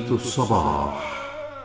بيت الصباح.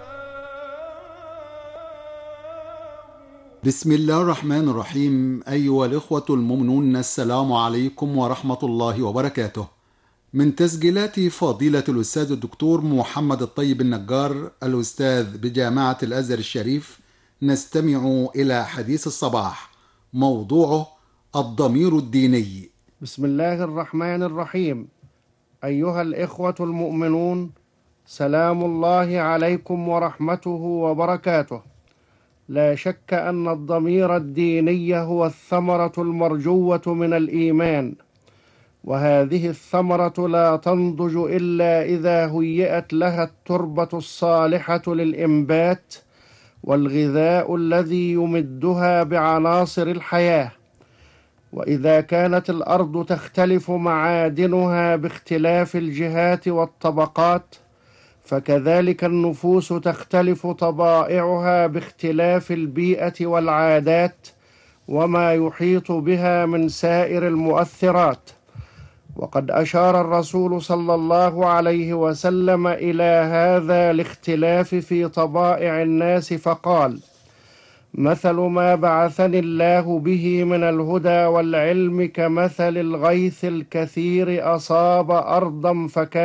بسم الله الرحمن الرحيم. أيها الإخوة المؤمنون، السلام عليكم ورحمة الله وبركاته. من تسجيلات فضيلة الأستاذ الدكتور محمد الطيب النجار، الأستاذ بجامعة الأزهر الشريف، نستمع إلى حديث الصباح، موضوعه الضمير الديني. بسم الله الرحمن الرحيم. أيها الإخوة المؤمنون، سلام الله عليكم ورحمته وبركاته. لا شك أن الضمير الديني هو الثمرة المرجوة من الإيمان، وهذه الثمرة لا تنضج إلا إذا هيئت لها التربة الصالحة للإنبات والغذاء الذي يمدها بعناصر الحياة. وإذا كانت الأرض تختلف معادنها باختلاف الجهات والطبقات، فكذلك النفوس تختلف طبائعها باختلاف البيئة والعادات وما يحيط بها من سائر المؤثرات. وقد أشار الرسول صلى الله عليه وسلم إلى هذا الاختلاف في طبائع الناس فقال: مثل ما بعثني الله به من الهدى والعلم كمثل الغيث الكثير أصاب أرضا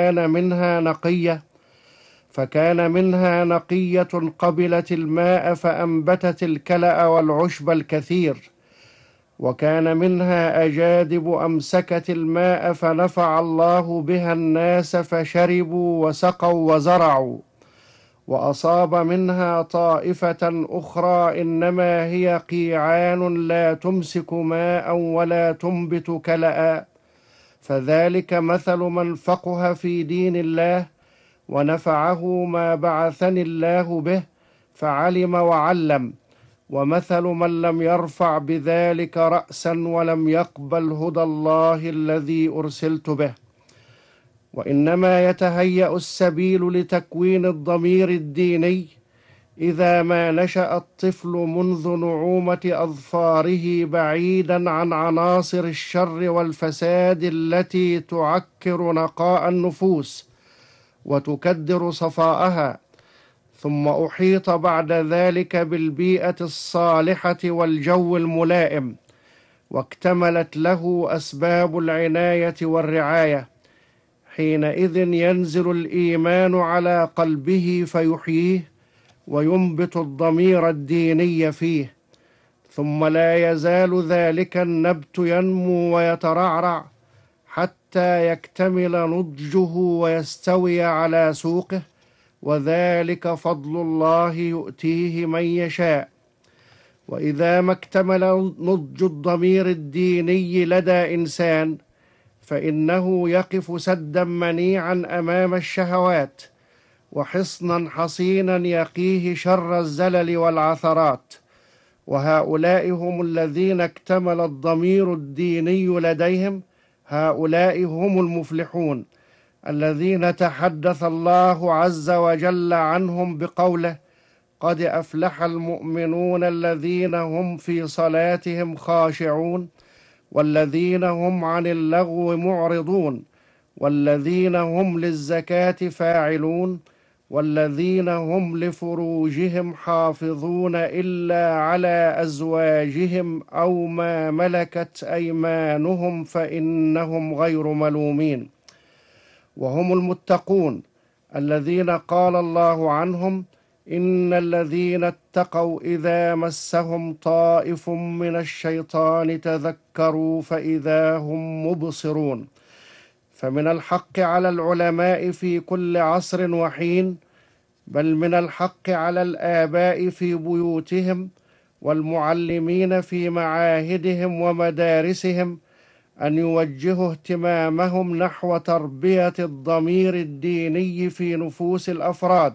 فكان منها نقية قبلت الماء فأنبتت الكلأ والعشب الكثير، وكان منها أجادب أمسكت الماء فنفع الله بها الناس فشربوا وسقوا وزرعوا. وأصاب منها طائفة أخرى إنما هي قيعان لا تمسك ماء ولا تنبت كلأ، فذلك مثل من فقه في دين الله ونفعه ما بعثني الله به فعلم وعلم، ومثل من لم يرفع بذلك رأسا ولم يقبل هدى الله الذي أرسلت به. وإنما يتهيأ السبيل لتكوين الضمير الديني إذا ما نشأ الطفل منذ نعومة أظفاره بعيدا عن عناصر الشر والفساد التي تعكر نقاء النفوس وتكدر صفاءها، ثم أحيط بعد ذلك بالبيئة الصالحة والجو الملائم، واكتملت له أسباب العناية والرعاية. حينئذ ينزل الإيمان على قلبه فيحييه وينبت الضمير الديني فيه، ثم لا يزال ذلك النبت ينمو ويترعرع حتى يكتمل نضجه ويستوي على سوقه، وذلك فضل الله يؤتيه من يشاء. وإذا ما اكتمل نضج الضمير الديني لدى إنسان، فإنه يقف سدا منيعا أمام الشهوات، وحصنا حصينا يقيه شر الزلل والعثرات. وهؤلاء هم الذين اكتمل الضمير الديني لديهم، هؤلاء هم المفلحون الذين تحدث الله عز وجل عنهم بقوله: قد أفلح المؤمنون الذين هم في صلاتهم خاشعون والذين هم عن اللغو معرضون والذين هم للزكاة فاعلون والذين هم لفروجهم حافظون إلا على أزواجهم أو ما ملكت أيمانهم فإنهم غير ملومين. وهم المتقون الذين قال الله عنهم: إن الذين اتقوا إذا مسهم طائف من الشيطان تذكروا فإذا هم مبصرون. فمن الحق على العلماء في كل عصر وحين، بل من الحق على الآباء في بيوتهم والمعلمين في معاهدهم ومدارسهم أن يوجهوا اهتمامهم نحو تربية الضمير الديني في نفوس الأفراد،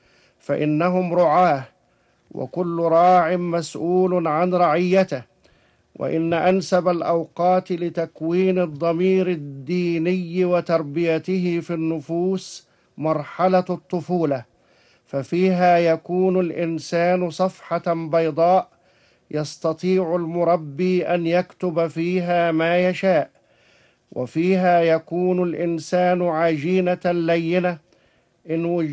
فإنهم رعاة، وكل راع مسؤول عن رعيته. وإن أنسب الأوقات لتكوين الضمير الديني وتربيته في النفوس مرحلة الطفولة، ففيها يكون الإنسان صفحة بيضاء يستطيع المربي أن يكتب فيها ما يشاء، وفيها يكون الإنسان عجينة لينة إن